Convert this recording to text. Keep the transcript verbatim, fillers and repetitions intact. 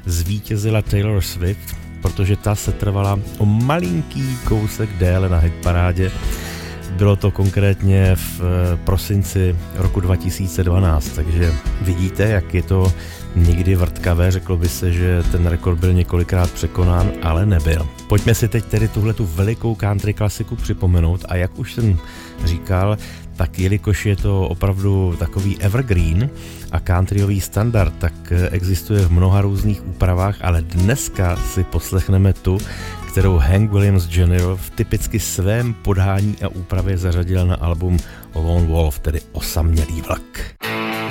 zvítězila Taylor Swift, protože ta se trvala o malinký kousek déle na hitparádě. Bylo to konkrétně v prosinci roku dva tisíce dvanáct, takže vidíte, jak je to někdy vrtkavé. Řeklo by se, že ten rekord byl několikrát překonán, ale nebyl. Pojďme si teď tedy tuhletu velikou country klasiku připomenout a jak už jsem říkal, tak jelikož je to opravdu takový evergreen a countryový standard, tak existuje v mnoha různých úpravách, ale dneska si poslechneme tu, kterou Hank Williams junior v typicky svém podhání a úpravě zařadil na album Lone Wolf, tedy Osamělý vlak.